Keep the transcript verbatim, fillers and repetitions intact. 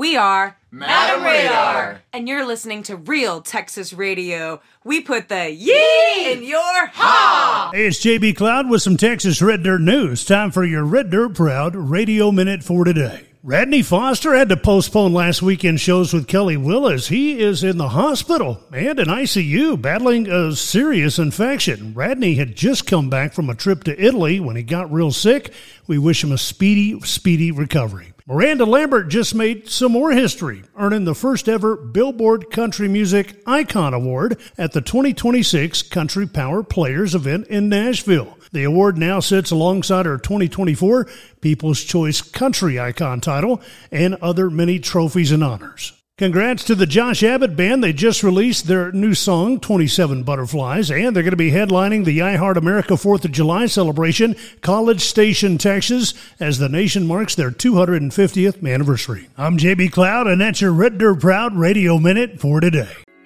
We are Madam Radar. And you're listening to Real Texas Radio. We put the yee in your ha! Hey, it's J B Cloud with some Texas Red Dirt news. Time for your Red Dirt Proud Radio Minute for today. Radney Foster had to postpone last weekend's shows with Kelly Willis. He is in the hospital and in I C U battling a serious infection. Radney had just come back from a trip to Italy when he got real sick. We wish him a speedy, speedy recovery. Miranda Lambert just made some more history, earning the first ever Billboard Country Music Icon Award at the twenty twenty-six Country Power Players event in Nashville. The award now sits alongside her twenty twenty-four People's Choice Country Icon title and other many trophies and honors. Congrats to the Josh Abbott Band. They just released their new song, twenty-seven Butterflies, and they're going to be headlining the I Heart America fourth of July celebration, College Station, Texas, as the nation marks their two hundred fiftieth anniversary. I'm J B Cloud, and that's your Red Dirt Proud Radio Minute for today.